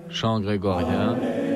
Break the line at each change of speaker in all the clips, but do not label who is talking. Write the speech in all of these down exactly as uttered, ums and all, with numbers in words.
chant grégorien,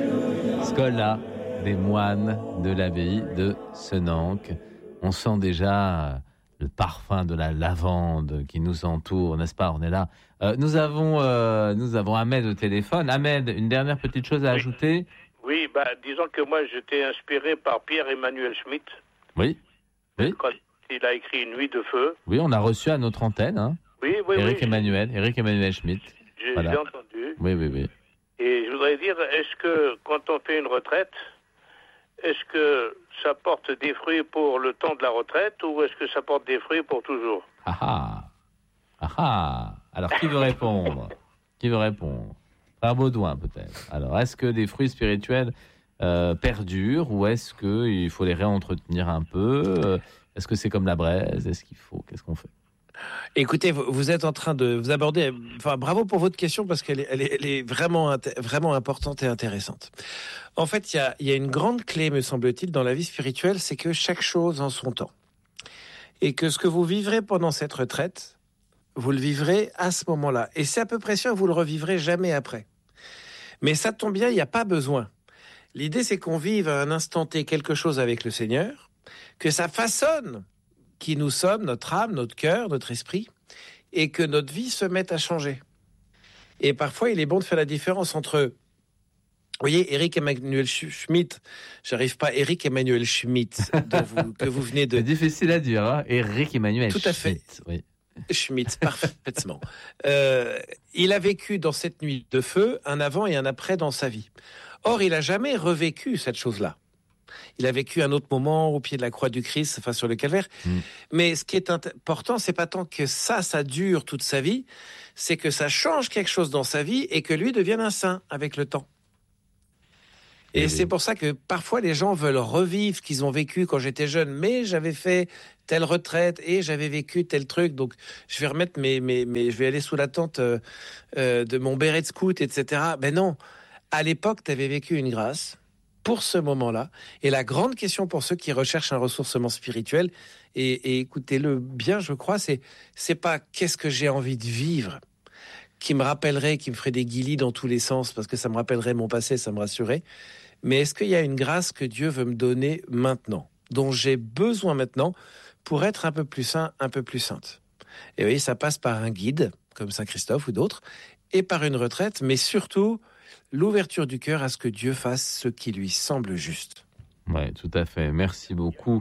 Schola des moines de l'abbaye de Senanque. On sent déjà le parfum de la lavande qui nous entoure, n'est-ce pas? On est là. Euh, nous avons, euh, nous avons Ahmed au téléphone. Ahmed, une dernière petite chose à
oui.
ajouter?
Oui, bah, disons que moi j'étais inspiré par Pierre-Emmanuel Schmitt.
Oui. Oui.
Quand il a écrit Une nuit de feu.
Oui, on a reçu à notre antenne. Hein.
Oui, oui,
Éric
oui.
Emmanuel, Éric Emmanuel Schmitt.
J'ai
voilà.
entendu.
Oui, oui, oui.
Et je voudrais dire, est-ce que quand on fait une retraite, est-ce que ça porte des fruits pour le temps de la retraite ou est-ce que ça porte des fruits pour toujours?
Ah ah. Ah ah. Alors, qui veut répondre? Qui veut répondre? Frère Baudouin, peut-être. Alors, est-ce que des fruits spirituels euh, perdurent ou est-ce qu'il faut les réentretenir un peu? euh, Est-ce que c'est comme la braise? Est-ce qu'il faut? Qu'est-ce qu'on fait?
Écoutez, vous êtes en train de vous aborder. Enfin, bravo pour votre question parce qu'elle est, elle est, elle est vraiment, vraiment importante et intéressante. En fait, il y a, il y a une grande clé, me semble-t-il, dans la vie spirituelle, c'est que chaque chose en son temps, et que ce que vous vivrez pendant cette retraite, vous le vivrez à ce moment-là. Et c'est à peu près sûr, vous le revivrez jamais après. Mais ça tombe bien, il n'y a pas besoin. L'idée, c'est qu'on vive à un instant T quelque chose avec le Seigneur, que ça façonne qui nous sommes, notre âme, notre cœur, notre esprit, et que notre vie se mette à changer. Et parfois, il est bon de faire la différence entre, vous voyez, Éric Emmanuel Schmitt, j'arrive pas, Éric Emmanuel Schmitt, dont vous, que vous venez de...
C'est difficile à dire, hein. Éric Emmanuel
Tout à fait.
Schmitt, oui.
Schmitt, parfaitement. Euh, il a vécu dans cette nuit de feu un avant et un après dans sa vie. Or, il n'a jamais revécu cette chose-là. Il a vécu un autre moment au pied de la croix du Christ, enfin sur le calvaire. Mmh. Mais ce qui est important, c'est pas tant que ça, ça dure toute sa vie, c'est que ça change quelque chose dans sa vie et que lui devienne un saint avec le temps. Et, et c'est oui. pour ça que parfois les gens veulent revivre ce qu'ils ont vécu quand j'étais jeune. Mais j'avais fait telle retraite et j'avais vécu tel truc, donc je vais remettre mes, mes, mes je vais aller sous la tente euh, euh, de mon béret de scout, et cetera. Ben non, à l'époque, tu avais vécu une grâce pour ce moment-là. Et la grande question pour ceux qui recherchent un ressourcement spirituel, et, et écoutez-le bien, je crois, c'est c'est pas qu'est-ce que j'ai envie de vivre qui me rappellerait, qui me ferait des guilis dans tous les sens, parce que ça me rappellerait mon passé, ça me rassurerait. Mais est-ce qu'il y a une grâce que Dieu veut me donner maintenant, dont j'ai besoin maintenant pour être un peu plus saint, un peu plus sainte? Et oui, ça passe par un guide, comme Saint Christophe ou d'autres, et par une retraite, mais surtout l'ouverture du cœur à ce que Dieu fasse ce qui lui semble juste.
Oui, tout à fait. Merci beaucoup.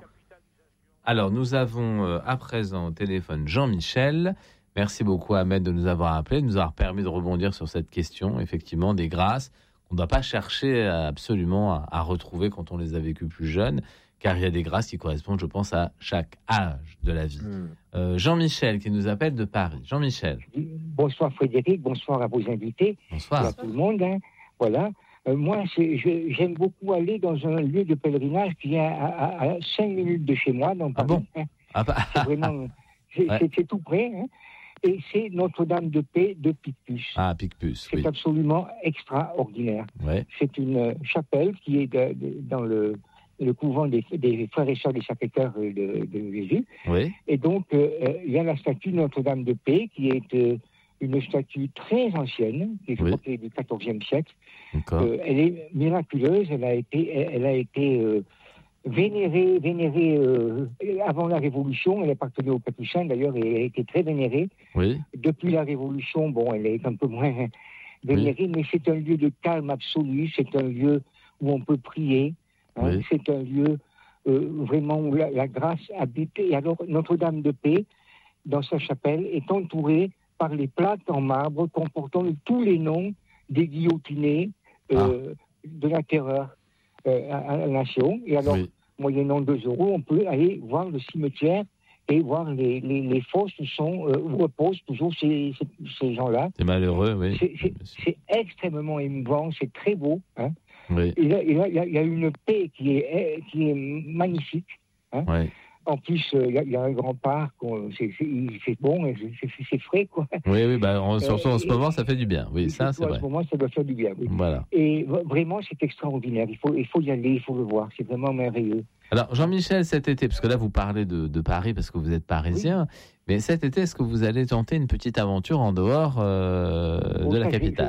Alors, nous avons euh, à présent au téléphone Jean-Michel. Merci beaucoup, Ahmed, de nous avoir appelés, de nous avoir permis de rebondir sur cette question, effectivement, des grâces qu'on ne doit pas chercher absolument à, à retrouver quand on les a vécues plus jeunes, car il y a des grâces qui correspondent, je pense, à chaque âge de la vie. Mmh. Euh, Jean-Michel, qui nous appelle de Paris. Jean-Michel.
Bonsoir Frédéric, bonsoir à vos invités.
Bonsoir.
À tout le monde, hein. Voilà. Euh, moi, c'est, je, j'aime beaucoup aller dans un lieu de pèlerinage qui est à, à, à cinq minutes de chez moi, dans Paris.
Ah bon
hein.
Ah bah.
C'est vraiment, c'est, ouais. c'est, c'est tout près, hein. Et c'est Notre-Dame de Paix de Picpus.
Ah, Picpus,
c'est
oui.
absolument extraordinaire.
Ouais.
C'est une chapelle qui est de, de, dans le, le couvent des, des frères et sœurs des Sacré-Cœur de, de Jésus.
Oui.
Et donc, il euh, y a la statue de Notre-Dame de Paix qui est... Euh, une statue très ancienne, qui
oui.
est du quatorzième siècle. Euh, elle est miraculeuse, elle a été, elle a été euh, vénérée, vénérée euh, avant la Révolution, elle appartenait aux Capucins d'ailleurs, et elle a été très vénérée.
Oui.
Depuis la Révolution, bon, elle est un peu moins vénérée, oui. mais c'est un lieu de calme absolu, c'est un lieu où on peut prier, hein, oui. c'est un lieu euh, vraiment où la, la grâce habite. Et alors, Notre-Dame de Paix, dans sa chapelle, est entourée par les plaques en marbre comportant tous les noms des guillotinés euh, ah. de la terreur euh, à la nation. Et alors, oui. moyennant deux euros, on peut aller voir le cimetière et voir les, les, les fosses où, sont, euh, où reposent toujours ces, ces, ces gens-là.
C'est malheureux, oui.
C'est, c'est, c'est extrêmement émouvant, c'est très beau. Hein.
Oui.
Et là, il y, y a une paix qui est, qui est magnifique. Hein.
Oui.
En plus, il euh, y, y a un grand parc, c'est, c'est, c'est bon, c'est, c'est frais, quoi.
Oui, oui, bah, en, surtout euh, en ce moment, ça fait du bien. Oui, ça, c'est vrai.
En ce moment, ça doit faire du bien, oui.
Voilà.
Et vraiment, c'est extraordinaire. Il faut, il faut y aller, il faut le voir. C'est vraiment merveilleux.
Alors, Jean-Michel, cet été, parce que là, vous parlez de, de Paris parce que vous êtes parisien, oui. mais cet été, est-ce que vous allez tenter une petite aventure en dehors euh, bon, de la capitale ?
je, je,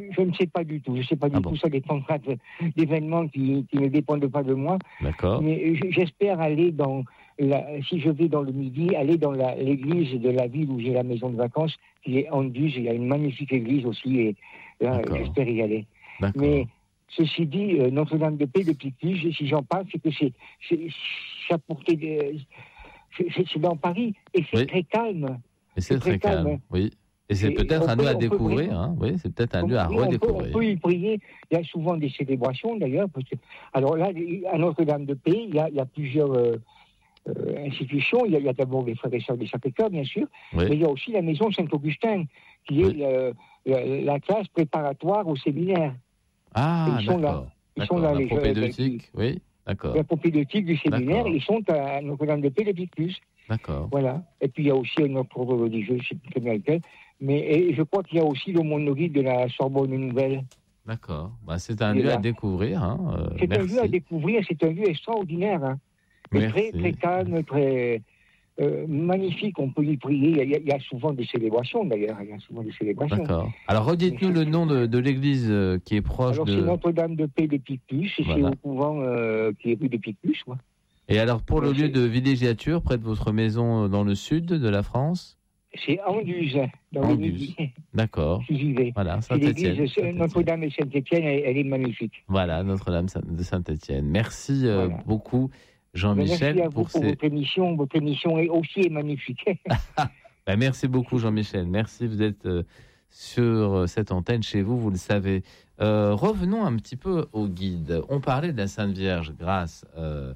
je ne sais pas du tout. Je ne sais pas du
Ah
tout.
bon.
Ça dépendra de- d'événements qui, qui ne dépendent pas de moi.
D'accord.
Mais j- j'espère aller dans, la, si je vais dans le Midi, aller dans la- l'église de la ville où j'ai la maison de vacances, qui est Anduze. Il y a une magnifique église aussi, et là,
D'accord.
j'espère y aller.
D'accord.
Mais ceci dit, euh, Notre-Dame-de-Paix de Picpus, si j'en parle, c'est que c'est, c'est, ça portait de- c'est, c'est- c'est dans Paris, et c'est
Oui.
très calme.
Et c'est
c'est
très
très calme.
calme. Oui. Et c'est
Et
peut-être
on
un
peut-
lieu à
on peut
découvrir.
vraiment-
Hein. Oui, c'est peut-être un lieu à
Oui, on peut, on
redécouvrir.
peut y prier. Il y a souvent des célébrations d'ailleurs. Parce que, alors là, à Notre-Dame-de-Paix, il y a, il y a plusieurs euh, euh, institutions. Il y, a, il y a d'abord les frères et sœurs des Sacré-Cœur, bien sûr,
Oui.
mais il y a aussi la maison Saint-Augustin, qui
Oui.
est euh, la, la classe préparatoire au séminaire.
Ah,
Ils sont là.
d'accord.
Ils sont
D'accord.
là,
La
les jeunes,
propédeutique, oui. D'accord.
La propédeutique du séminaire,
D'accord.
ils sont à Notre-Dame-de-Paix de Picpus.
D'accord.
Voilà. Et puis il y a aussi un autre ordre religieux, je ne sais plus très bien lequel. Mais et je crois qu'il y a aussi l'aumônerie de la Sorbonne Nouvelle.
D'accord. Bah, c'est un
Il est
lieu
là.
à découvrir. Hein. Euh,
C'est un
merci.
lieu à découvrir, c'est un lieu extraordinaire. Hein. Et
Merci.
très, très calme, très euh, magnifique. On peut y prier. Il y, a, il y a souvent des célébrations d'ailleurs. Il y a souvent des célébrations.
D'accord. Alors, redites-nous le nom de, de l'église euh, qui est proche
Alors
de.
c'est Notre-Dame-de-Paix de Picpus. Et
Voilà.
c'est au couvent euh, qui est rue de Picpus. Quoi.
Et alors, pour le
Donc,
lieu
c'est-
de villégiature, près de votre maison euh, dans le sud de la France.
C'est Anduze, dans
Anduze.
le Midi.
D'accord.
Si j'y vais.
Voilà,
C'est l'église
Saint-Étienne.
de Saint- Notre-Dame et Saint-Étienne, elle, elle est magnifique.
Voilà, Notre-Dame de Saint-Étienne. Merci euh,
Voilà.
beaucoup,
Mais
Jean-Michel,
merci à vous
pour
pour
ces.
votre émission. Votre émission est aussi est magnifique.
Ben, merci beaucoup, Jean-Michel. Merci, vous êtes euh, sur euh, cette antenne chez vous, vous le savez. Euh, revenons un petit peu au guide. On parlait de la Sainte Vierge grâce euh,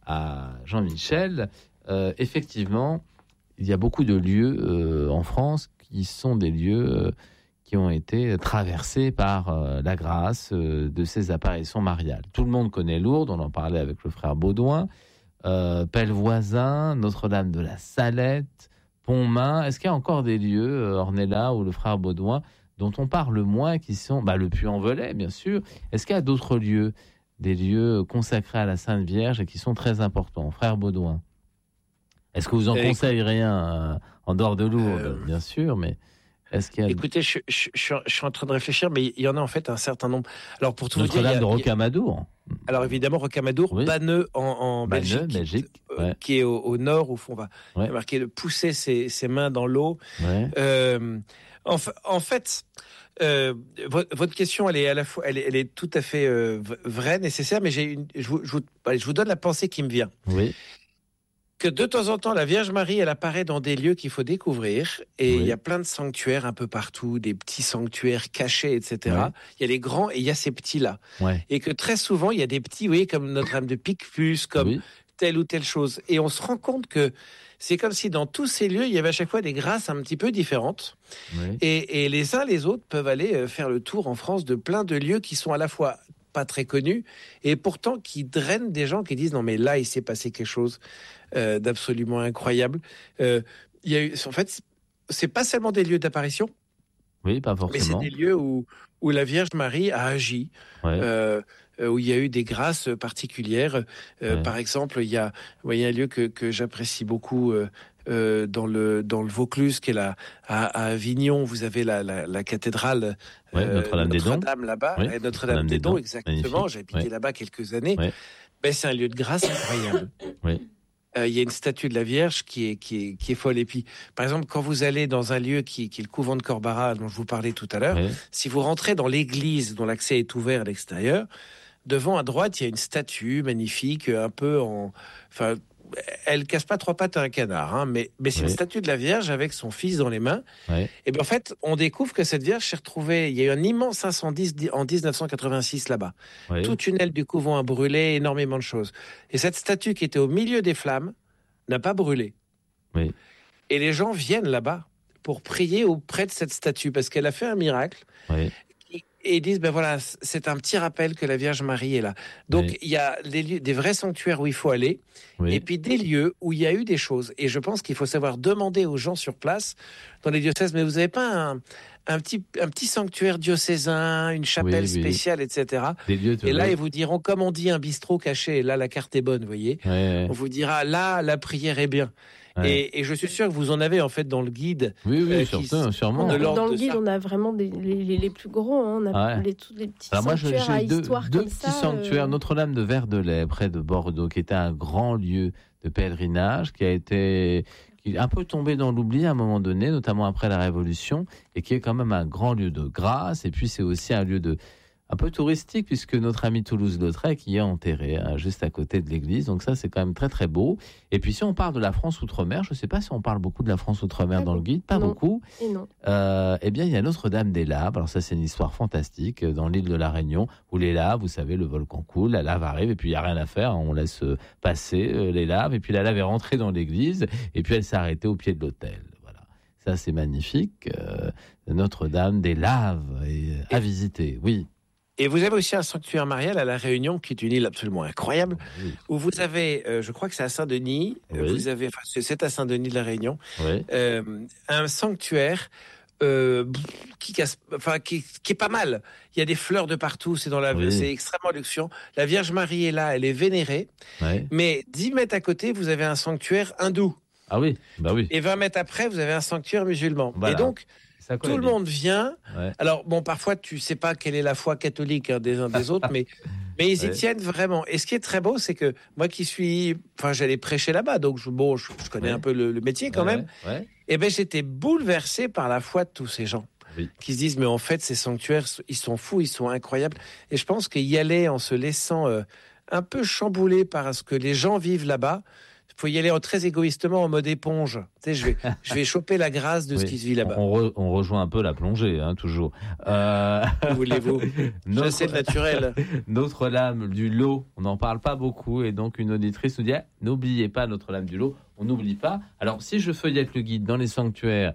à Jean-Michel. Euh, effectivement, il y a beaucoup de lieux euh, en France qui sont des lieux euh, qui ont été traversés par euh, la grâce euh, de ces apparitions mariales. Tout le monde connaît Lourdes, on en parlait avec le frère Baudouin, euh, Pellevoisin, Notre-Dame de la Salette, Pontmain. Est-ce qu'il y a encore des lieux, euh, Ornella ou le frère Baudouin, dont on parle moins, qui sont bah, le Puy-en-Velay, bien sûr. Est-ce qu'il y a d'autres lieux, des lieux consacrés à la Sainte Vierge et qui sont très importants, frère Baudouin? Est-ce que vous en
Euh,
conseilleriez un euh, en dehors de Lourdes,
Euh,
bien sûr, mais est-ce qu'il y a
Écoutez, je, je- je suis- je suis en train de réfléchir, mais il y en a en fait un certain nombre. Alors pour tout vous dire, il y
Notre-Dame
a-
de
il y a-
Rocamadour,
alors évidemment Rocamadour,
Oui.
Banneux en, en
Banneux,
Belgique,
Belgique,
euh,
ouais.
qui est au, au nord où on va
Ouais.
il y a marqué le pousser ses, ses mains dans l'eau.
ouais.
Euh, en, fa- en fait, euh, vo- votre question, elle est à la fois, elle est, elle est tout à fait euh, v- vraie, nécessaire, mais j'ai une, je vous, je vous- allez, je vous donne la pensée qui me vient.
oui,
Que de temps en temps, la Vierge Marie, elle apparaît dans des lieux qu'il faut découvrir. Et
Oui.
il y a plein de sanctuaires un peu partout, des petits sanctuaires cachés, et cetera.
Oui.
Il y a les grands et il y a ces petits-là.
ouais.
Et que très souvent, il y a des petits, vous voyez, comme Notre-Dame de Picpus, comme
Oui,
telle ou telle chose. Et on se rend compte que c'est comme si dans tous ces lieux, il y avait à chaque fois des grâces un petit peu différentes.
oui.
Et, et les uns les autres peuvent aller euh, faire le tour en France de plein de lieux qui sont à la fois pas très connus et pourtant qui drainent des gens qui disent non mais là il s'est passé quelque chose euh, d'absolument incroyable. Euh, il y a eu, en fait, c'est pas seulement des lieux d'apparition,
Oui, pas
mais c'est
forcément.
des lieux où, où la Vierge Marie a agi,
Ouais.
euh, euh, où il y a eu des grâces particulières. Euh,
Ouais.
Par exemple, il y a, vous voyez, un lieu que, que j'apprécie beaucoup euh, euh, dans le dans le Vaucluse, qui est là à, à Avignon. Vous avez la, la, la cathédrale
Ouais, Notre-Dame des Dons.
Notre-Dame là-bas,
Oui,
ouais, Notre-Dame des Dons, exactement.
Magnifique.
J'ai habité
Ouais.
là-bas quelques années.
Ouais.
Ben, c'est un lieu de grâce incroyable.
Oui.
Euh, Il y a une statue de la Vierge qui est, qui est, qui est folle. Et puis, par exemple, quand vous allez dans un lieu qui, qui est le couvent de Corbara, dont je vous parlais tout à l'heure,
Ouais.
si vous rentrez dans l'église dont l'accès est ouvert à l'extérieur, devant à droite, il y a une statue magnifique, un peu en... Enfin, elle casse pas trois pattes à un canard, hein, mais, mais c'est
Oui.
une statue de la Vierge avec son fils dans les mains.
Ouais.
Et bien en fait, on découvre que cette Vierge s'est retrouvée... Il y a eu un immense incendie en dix-neuf cent quatre-vingt-six là-bas.
Ouais.
Tout tunnel du couvent a brûlé, énormément de choses. Et cette statue qui était au milieu des flammes n'a pas brûlé.
Oui.
Et les gens viennent là-bas pour prier auprès de cette statue parce qu'elle a fait un miracle.
Ouais.
Et ils disent, ben voilà, c'est un petit rappel que la Vierge Marie est là. Donc,
Oui.
il y a des, lieux, des vrais sanctuaires où il faut aller,
Oui.
et puis des lieux où il y a eu des choses. Et je pense qu'il faut savoir demander aux gens sur place, dans les diocèses, mais vous n'avez pas un, un, petit, un petit sanctuaire diocésain, une chapelle
Oui, oui.
spéciale, et cetera.
Des lieux de...
Et là,
ouais.
ils vous diront, comme on dit, un bistrot caché. Et là, la carte est bonne, vous voyez.
Ouais,
On vous dira, là, la prière est bien. Ouais. Et, et je suis sûr que vous en avez en fait dans le guide.
Oui, oui, euh, surtout, qui, sûrement.
A, dans le guide, ça. On a vraiment des, les, les, les plus gros. Hein. On a ouais. les, tous les petits Alors sanctuaires moi, je, j'ai à histoire
deux,
comme
deux
ça.
Deux petits sanctuaires.
Euh...
Notre-Dame de Verdelais, près de Bordeaux, qui était un grand lieu de pèlerinage, qui a été qui est un peu tombé dans l'oubli à un moment donné, notamment après la Révolution, et qui est quand même un grand lieu de grâce. Et puis, c'est aussi un lieu de... un peu touristique, puisque notre ami Toulouse-Lautrec y est enterré, hein, juste à côté de l'église. Donc ça, c'est quand même très, très beau. Et puis, si on parle de la France Outre-mer, je ne sais pas si on parle beaucoup de la France Outre-mer pas dans le guide, pas
non.
beaucoup.
Et non.
Euh, eh bien, il y a Notre-Dame des Laves. Alors ça, c'est une histoire fantastique, dans l'île de la Réunion, où les laves, vous savez, le volcan coule, la lave arrive, et puis il n'y a rien à faire. Hein, on laisse passer euh, les laves, et puis la lave est rentrée dans l'église, et puis elle s'est arrêtée au pied de l'autel. Ça, c'est magnifique. Euh, Notre-Dame des Laves, et, à visiter, oui.
Et vous avez aussi un sanctuaire marial à La Réunion, qui est une île absolument incroyable, oui. où vous avez, euh, je crois que c'est à Saint-Denis, oui. vous avez, enfin, c'est à Saint-Denis de La Réunion, oui. euh, un sanctuaire euh, qui, casse, enfin, qui, qui est pas mal. Il y a des fleurs de partout, c'est, dans la, oui. c'est extrêmement luxuriant. La Vierge Marie est là, elle est vénérée, oui. mais dix mètres à côté, vous avez un sanctuaire hindou.
Ah oui, bah oui.
Et vingt mètres après, vous avez un sanctuaire musulman. Voilà. Et donc, tout le monde vient. Ouais. Alors, bon, parfois, tu ne sais pas quelle est la foi catholique hein, des uns des autres, mais, mais ils y ouais. tiennent vraiment. Et ce qui est très beau, c'est que moi qui suis... Enfin, j'allais prêcher là-bas, donc je, bon, je, je connais ouais. un peu le, le métier quand ouais. même. Ouais. Et bien, j'étais bouleversé par la foi de tous ces gens. Oui. Qui se disent, mais en fait, ces sanctuaires, ils sont fous, ils sont incroyables. Et je pense qu'y aller en se laissant euh, un peu chambouler par ce que les gens vivent là-bas, il faut y aller très égoïstement en mode éponge. Tu sais, je vais, je vais choper la grâce de oui. ce qui se vit là-bas.
On, re, on rejoint un peu la plongée, hein, toujours.
Euh... Voulez-vous notre... Je sais le naturel.
Notre-Dame du Lot, on n'en parle pas beaucoup. Et donc, une auditrice nous dit, ah, n'oubliez pas Notre-Dame du Lot. On n'oublie pas. Alors, si je feuillette le guide dans les sanctuaires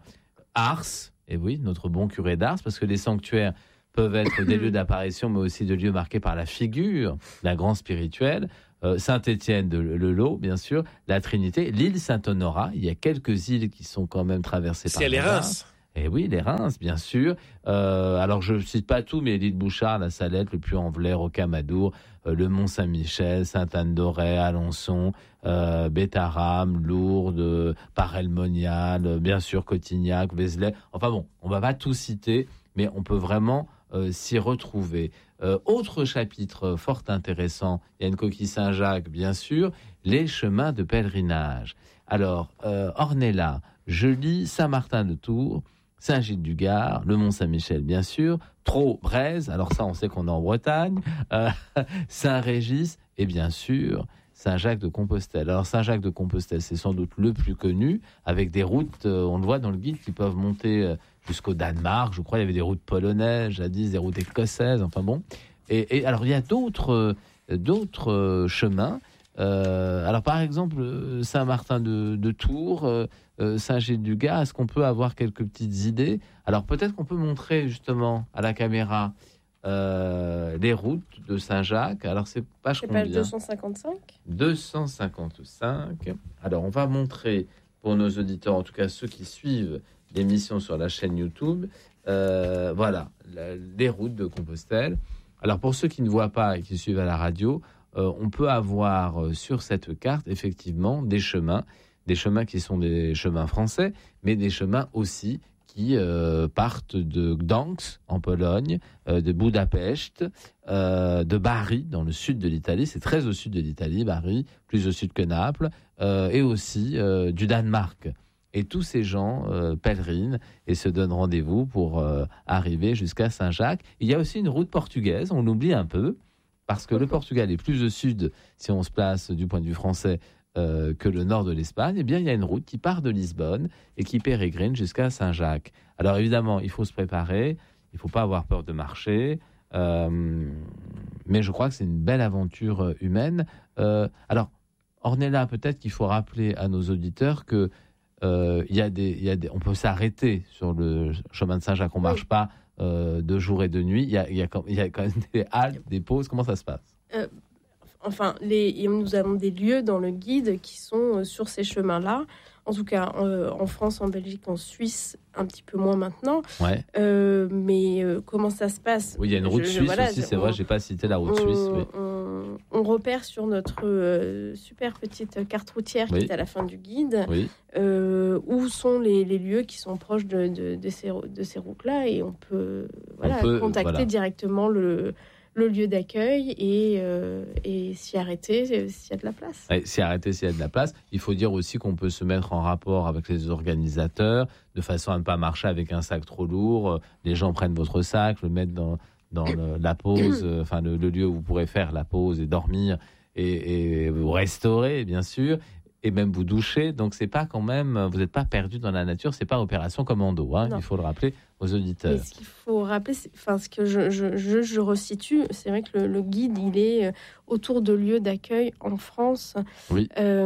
Ars, et oui, notre bon curé d'Ars, parce que les sanctuaires peuvent être des lieux d'apparition, mais aussi des lieux marqués par la figure d'un grand spirituel. Euh, Saint-Étienne de Le Lot, bien sûr, la Trinité, l'île Saint-Honorat. Il y a quelques îles qui sont quand même traversées par
les Reims.
Et oui, les Reims, bien sûr. Euh, alors, je ne cite pas tout, mais l'île Bouchard, la Salette, le Puy-en-Velay, Rocamadour, euh, le Mont-Saint-Michel, Sainte-Anne-d'Auray, Alençon, euh, Bétharram, Lourdes, Paray-le-Monial, euh, bien sûr, Cotignac, Vézelay. Enfin bon, on ne va pas tout citer, mais on peut vraiment euh, s'y retrouver. Euh, autre chapitre fort intéressant, il y a une coquille Saint-Jacques, bien sûr, les chemins de pèlerinage. Alors, euh, Ornella, je lis Saint-Martin-de-Tours, Saint-Gilles-du-Gard, le Mont-Saint-Michel, bien sûr, Trot, Braise, alors ça, on sait qu'on est en Bretagne, euh, Saint-Régis, et bien sûr, Saint-Jacques-de-Compostelle. Alors, Saint-Jacques-de-Compostelle, c'est sans doute le plus connu, avec des routes, euh, on le voit dans le guide, qui peuvent monter... Euh, jusqu'au Danemark, je crois, il y avait des routes polonaises, jadis, des routes écossaises, enfin bon. Et, et alors, il y a d'autres, d'autres chemins. Euh, alors, par exemple, Saint-Martin de, de Tours, euh, Saint-Gilles-du-Gard, est-ce qu'on peut avoir quelques petites idées? Alors, peut-être qu'on peut montrer, justement, à la caméra, euh, les routes de Saint-Jacques. Alors, c'est page combien?
deux cent cinquante-cinq
deux cent cinquante-cinq. Alors, on va montrer, pour nos auditeurs, en tout cas ceux qui suivent l'émission sur la chaîne YouTube, euh, voilà, la, les routes de Compostelle. Alors, pour ceux qui ne voient pas et qui suivent à la radio, euh, on peut avoir euh, sur cette carte, effectivement, des chemins, des chemins qui sont des chemins français, mais des chemins aussi qui euh, partent de Gdansk, en Pologne, euh, de Budapest, euh, de Bari, dans le sud de l'Italie, c'est très au sud de l'Italie, Bari, plus au sud que Naples, euh, et aussi euh, du Danemark. Et tous ces gens euh, pèlerinent et se donnent rendez-vous pour euh, arriver jusqu'à Saint-Jacques. Il y a aussi une route portugaise, on l'oublie un peu, parce que le Portugal est plus au sud, si on se place du point de vue français, euh, que le nord de l'Espagne. Eh bien, il y a une route qui part de Lisbonne et qui pérégrine jusqu'à Saint-Jacques. Alors évidemment, il faut se préparer, il ne faut pas avoir peur de marcher, euh, mais je crois que c'est une belle aventure humaine. Euh, alors, Ornella, peut-être qu'il faut rappeler à nos auditeurs que Euh, y a des, y a des, on peut s'arrêter sur le chemin de Saint-Jacques, on ne marche pas euh, de jour et de nuit, il y a, y, a, y a quand même des haltes, des pauses, comment ça se passe?
euh, Enfin, les, nous avons des lieux dans le guide qui sont sur ces chemins-là. En tout cas, euh, en France, en Belgique, en Suisse, un petit peu moins maintenant.
Ouais.
Euh, mais euh, comment ça se passe ?
Oui, il y a une route je, suisse voilà, aussi, c'est on, vrai, j'ai pas cité la route on, suisse. Oui.
On, on repère sur notre euh, super petite carte routière oui. qui est à la fin du guide
oui.
euh, où sont les, les lieux qui sont proches de, de, de, ces, de ces routes-là et on peut, voilà, on peut contacter voilà. directement le... le lieu d'accueil et, euh, et s'y arrêter s'il y a de la place.
Ouais, s'y arrêter s'il y a de la place. Il faut dire aussi qu'on peut se mettre en rapport avec les organisateurs de façon à ne pas marcher avec un sac trop lourd. Les gens prennent votre sac, le mettent dans, dans le, la pause, enfin le, le lieu où vous pourrez faire la pause et dormir et, et vous restaurer, bien sûr, et même vous doucher. Donc c'est pas quand même, vous n'êtes pas perdu dans la nature, c'est pas opération commando, hein, il faut le rappeler aux auditeurs.
Mais ce qu'il faut rappeler, c'est, enfin, ce que je, je, je, je resitue, c'est vrai que le, le guide, il est autour de lieux d'accueil en France.
Oui.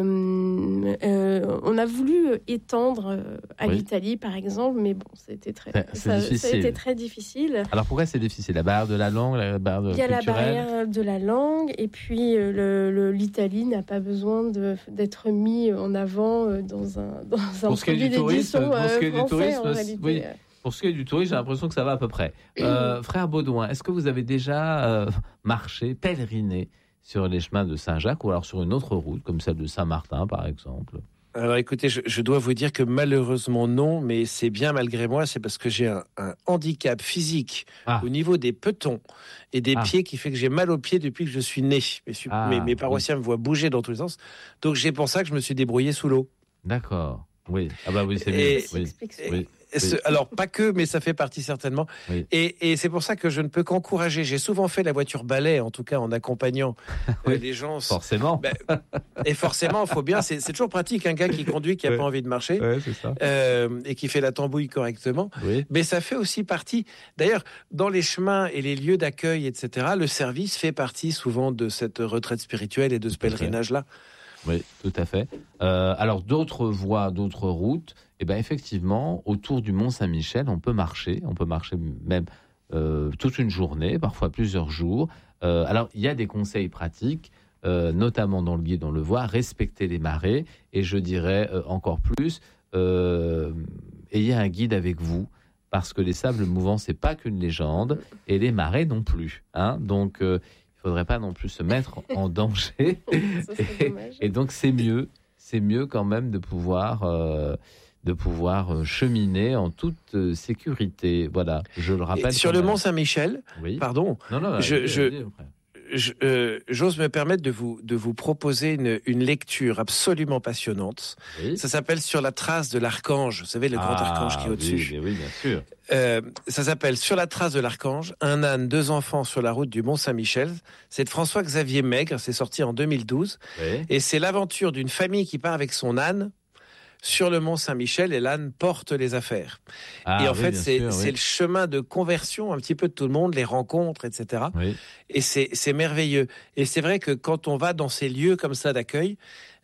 Euh, euh, on a voulu étendre à oui. l'Italie, par exemple, mais bon, c'était très,
c'est,
ça,
c'est
ça a été très difficile.
Alors pourquoi c'est difficile ? La barrière de la langue, la barrière de
Il y a
culturelle.
La barrière de la langue, et puis le, le, l'Italie n'a pas besoin de, d'être mis en avant dans un, dans un
pour ce
produit d'édition
tourisme,
euh,
français,
pour ce qui est du tourisme,
en réalité. Oui. Pour ce qui est du tourisme, j'ai l'impression que ça va à peu près. Euh, frère Baudouin, est-ce que vous avez déjà euh, marché, pèleriné sur les chemins de Saint-Jacques ou alors sur une autre route, comme celle de Saint-Martin, par exemple ?
Alors écoutez, je, je dois vous dire que malheureusement non, mais c'est bien malgré moi, c'est parce que j'ai un, un handicap physique ah. au niveau des petons et des ah. pieds qui fait que j'ai mal aux pieds depuis que je suis né. Mes, ah, mes, mes paroissiens oui. me voient bouger dans tous les sens, donc c'est pour ça que je me suis débrouillé sous l'eau.
D'accord, oui. Ah bah oui, c'est bien.
Et,
oui.
et,
oui.
Ce, alors, pas que, mais ça fait partie certainement.
Oui.
Et, et c'est pour ça que je ne peux qu'encourager. J'ai souvent fait la voiture balai, en tout cas en accompagnant
oui.
euh, les gens.
Forcément.
Ben, et forcément, il faut bien. C'est, c'est toujours pratique, un gars qui conduit, qui n'a
ouais.
pas envie de marcher,
ouais, c'est ça.
Euh, et qui fait la tambouille correctement.
Oui.
Mais ça fait aussi partie. D'ailleurs, dans les chemins et les lieux d'accueil, et cetera, le service fait partie souvent de cette retraite spirituelle et de ce pèlerinage-là.
Oui, tout à fait. Euh, alors, d'autres voies, d'autres routes, eh ben, effectivement, autour du Mont-Saint-Michel, on peut marcher. On peut marcher même euh, toute une journée, parfois plusieurs jours. Euh, alors, il y a des conseils pratiques, euh, notamment dans le guide, on le voit, respecter les marées. Et je dirais euh, encore plus, euh, ayez un guide avec vous, parce que les sables mouvants, c'est pas qu'une légende, et les marées non plus. Hein. Donc, euh, il ne faudrait pas non plus se mettre en danger. et, et donc, c'est mieux, c'est mieux quand même de pouvoir, euh, de pouvoir cheminer en toute euh, sécurité. Voilà, je le rappelle.
Et sur le Mont Saint-Michel,
oui.
pardon,
non, non,
je,
allez,
je,
allez,
je, euh, j'ose me permettre de vous, de vous proposer une, une lecture absolument passionnante.
Oui.
Ça s'appelle Sur la trace de l'archange. Vous savez, le
ah,
grand archange qui est au-dessus.
Oui, oui, bien sûr.
Euh, ça s'appelle Sur la trace de l'archange, un âne, deux enfants sur la route du Mont Saint-Michel. C'est de François-Xavier Maigre, c'est sorti en deux mille douze.
Oui.
Et c'est l'aventure d'une famille qui part avec son âne sur le Mont Saint-Michel et l'âne porte les affaires.
Ah,
et en
oui,
fait, c'est,
sûr,
c'est
oui.
le chemin de conversion un petit peu de tout le monde, les rencontres, et cetera.
Oui.
Et c'est, c'est merveilleux. Et c'est vrai que quand on va dans ces lieux comme ça d'accueil,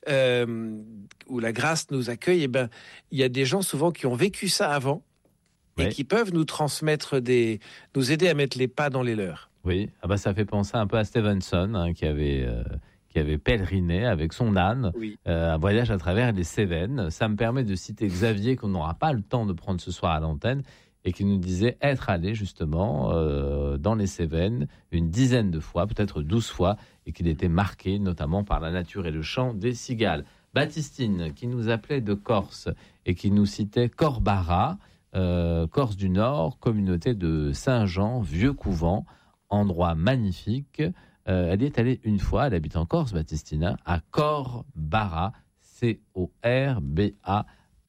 euh, où la grâce nous accueille, eh ben, il y a des gens souvent qui ont vécu ça avant, et oui. qui peuvent nous transmettre des, nous aider à mettre les pas dans les leurs.
Oui, ah bah ça fait penser un peu à Stevenson, hein, qui avait euh, qui avait pèleriné avec son âne,
oui.
euh, un voyage à travers les Cévennes. Ça me permet de citer Xavier, qu'on n'aura pas le temps de prendre ce soir à l'antenne, et qui nous disait être allé justement euh, dans les Cévennes une dizaine de fois, peut-être douze fois, et qu'il était marqué notamment par la nature et le chant des cigales. Baptistine, qui nous appelait de Corse et qui nous citait Corbara, euh, Corse du Nord, communauté de Saint-Jean, vieux couvent, endroit magnifique. Euh, elle y est allée une fois, elle habite en Corse, Baptistina, à Corbara, C O R B A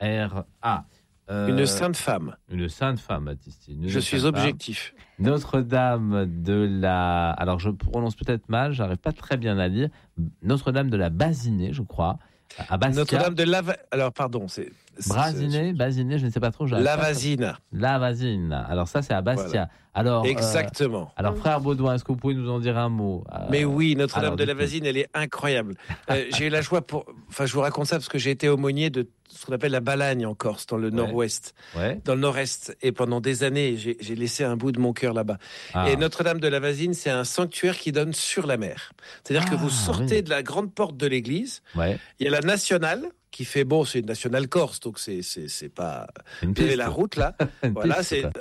R A.
Euh, une sainte femme.
Une sainte femme, Baptistine.
Je suis objectif.
Femme. Notre-Dame de la... Alors, je prononce peut-être mal, j'arrive pas très bien à lire. Notre-Dame de la Basinée, je crois, à Bastia.
Notre-Dame de la... Alors, pardon, c'est...
Brasiné, Basiné, je ne sais pas trop.
Lavasine.
Lavasine. Alors ça, c'est à Bastia. Voilà. Alors,
exactement.
Euh, alors, frère Baudouin, est-ce que vous pouvez nous en dire un mot ? euh,
Mais oui, Notre-Dame alors, de Lavasine, elle est incroyable. euh, j'ai eu la joie pour... Enfin, je vous raconte ça parce que j'ai été aumônier de ce qu'on appelle la Balagne en Corse, dans le ouais. nord-ouest,
ouais.
dans le nord-est. Et pendant des années, j'ai, j'ai laissé un bout de mon cœur là-bas. Ah. Et Notre-Dame de Lavasine, c'est un sanctuaire qui donne sur la mer. C'est-à-dire ah, que vous sortez oui. de la grande porte de l'église.
Ouais.
Il y a la nationale qui fait bon, c'est une nationale corse, donc c'est c'est c'est pas. Vous avez la route là, voilà, piste, c'est.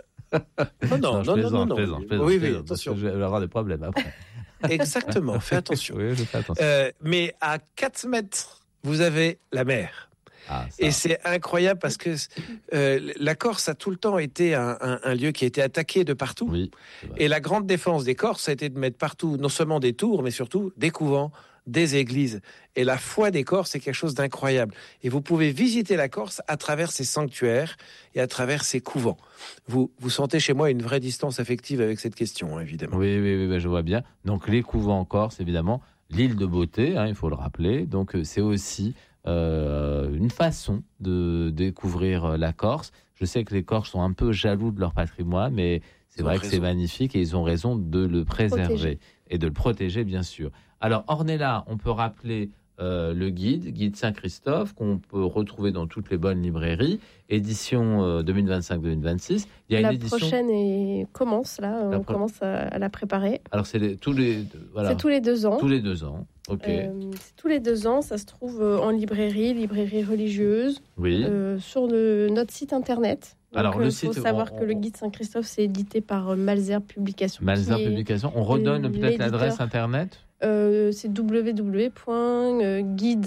Oh non, non, non, non, non, non. Plaisante, plaisante, oui, oui, attention. Je vais avoir des problèmes après.
Exactement, fais attention.
Oui, je fais attention.
Euh, mais à quatre mètres, vous avez la mer. Ah, et c'est incroyable parce que euh, la Corse a tout le temps été un, un, un lieu qui a été attaqué de partout.
Oui,
et la grande défense des Corses a été de mettre partout, non seulement des tours, mais surtout des couvents, des églises. Et la foi des Corses, c'est quelque chose d'incroyable. Et vous pouvez visiter la Corse à travers ses sanctuaires et à travers ses couvents. Vous, vous sentez chez moi une vraie distance affective avec cette question, hein, évidemment.
Oui, oui, oui, je vois bien. Donc les couvents en Corse, évidemment, l'île de beauté, hein, il faut le rappeler. Donc c'est aussi euh, une façon de découvrir la Corse. Je sais que les Corses sont un peu jaloux de leur patrimoine, mais c'est vrai que c'est magnifique et ils ont raison de le préserver protéger. Et de le protéger, bien sûr. Alors, Ornella, on peut rappeler euh, le guide, guide Saint-Christophe, qu'on peut retrouver dans toutes les bonnes librairies, édition euh, deux mille vingt-cinq deux mille vingt-six. Il y a
la
une édition...
prochaine est... commence, là, la on pro... commence à, à la préparer.
Alors, c'est les... tous les... Voilà.
C'est tous les deux ans.
Tous les deux ans, ok.
Euh, c'est tous les deux ans, ça se trouve en librairie, librairie religieuse,
oui.
euh, sur le, notre site internet. Donc,
alors, le
il
site,
faut savoir
on,
que le guide Saint-Christophe, c'est édité par Malesherbes Publications.
Malesherbes Publications. On redonne peut-être l'éditeur. L'adresse internet
euh, C'est w w w point guide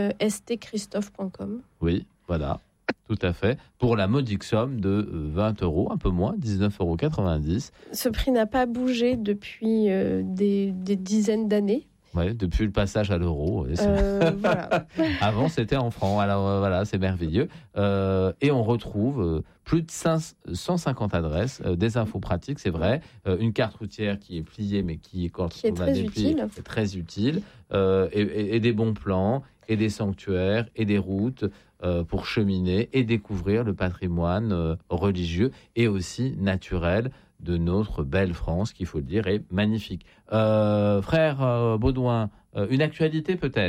s t christophe point com.
Oui, voilà, tout à fait. Pour la modique somme de vingt euros, un peu moins, dix-neuf euros quatre-vingt-dix.
Ce prix n'a pas bougé depuis euh, des, des dizaines d'années.
Oui, depuis le passage à l'euro.
Euh, voilà.
Avant, c'était en francs. Alors euh, voilà, c'est merveilleux. Euh, et on retrouve euh, plus de cinq cent cinquante adresses, euh, des infos pratiques, c'est vrai. Euh, une carte routière qui est pliée, mais qui, quand
qui est
on
très
la déplie,
utile.
est très utile. Euh, et, et, et des bons plans, et des sanctuaires, et des routes euh, pour cheminer et découvrir le patrimoine euh, religieux et aussi naturel de notre belle France, qu'il faut le dire, est magnifique. Euh, frère euh, Baudouin, euh, une actualité peut-être ?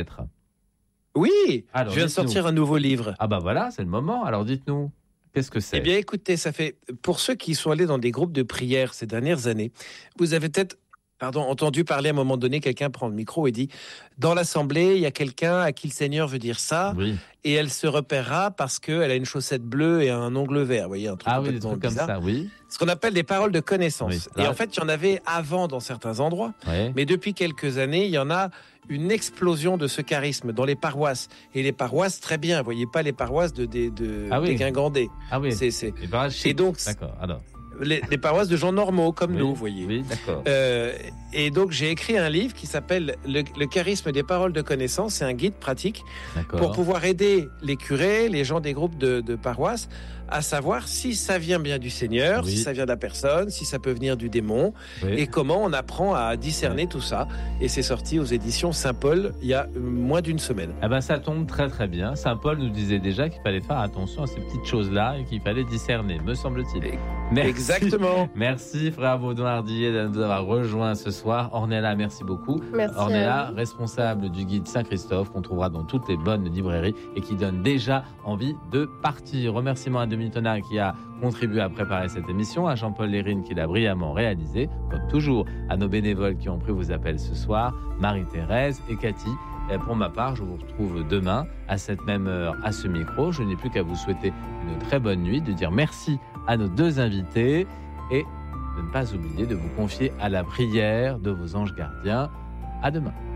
Oui,
alors,
je viens de sortir un nouveau livre.
Ah bah voilà, c'est le moment, alors dites-nous, qu'est-ce que c'est ?
Eh bien écoutez, ça fait, pour ceux qui sont allés dans des groupes de prière ces dernières années, vous avez peut-être Pardon, entendu parler à un moment donné, quelqu'un prend le micro et dit « Dans l'assemblée, il y a quelqu'un à qui le Seigneur veut dire ça,
oui.
et elle se repérera parce qu'elle a une chaussette bleue et un ongle vert. » Vous voyez, un truc
ah oui, des trucs comme ça, oui.
Ce qu'on appelle des paroles de connaissance.
Oui.
Et en fait, il y en avait avant dans certains endroits,
oui.
mais depuis quelques années, il y en a une explosion de ce charisme dans les paroisses. Et les paroisses, très bien, vous voyez pas les paroisses de, de, de,
ah oui.
des Guingandais.
Ah oui,
c'est, c'est...
Les paroisses chic.
Et donc,
d'accord, alors...
Les, les paroisses de gens normaux comme
oui,
nous, vous voyez.
Oui, d'accord.
Euh, et donc j'ai écrit un livre qui s'appelle le, le charisme des paroles de connaissance. C'est un guide pratique d'accord. pour pouvoir aider les curés, les gens des groupes de, de paroisses à savoir si ça vient bien du Seigneur, oui. si ça vient de la personne, si ça peut venir du démon, oui. et comment on apprend à discerner oui. tout ça. Et c'est sorti aux éditions Saint-Paul il y a moins d'une semaine.
Eh ben, ça tombe très très bien. Saint-Paul nous disait déjà qu'il fallait faire attention à ces petites choses-là et qu'il fallait discerner, me semble-t-il.
Merci. Exactement.
Merci frère Baudouin Ardillet de nous avoir rejoints ce soir. Ornella, merci beaucoup.
Merci
Ornella, responsable du guide Saint-Christophe qu'on trouvera dans toutes les bonnes librairies et qui donne déjà envie de partir. Remerciements à Dominique Tonard qui a contribué à préparer cette émission, à Jean-Paul Lérine qui l'a brillamment réalisé, comme toujours, à nos bénévoles qui ont pris vos appels ce soir, Marie-Thérèse et Cathy. Et pour ma part, je vous retrouve demain à cette même heure à ce micro. Je n'ai plus qu'à vous souhaiter une très bonne nuit, de dire merci à nos deux invités et de ne pas oublier de vous confier à la prière de vos anges gardiens. À demain.